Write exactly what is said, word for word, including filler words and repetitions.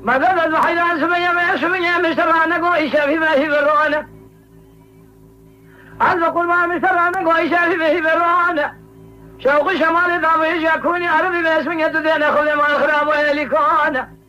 مدد الحيدان سمية ما سمية مسترانا قويشة في ما في برونا عز قل ما مسترانا قويشة في ما في برونا شوق شمال ضابي يكوني عربي ما اسمي يددين أخذ ما الخراب ويلي كونا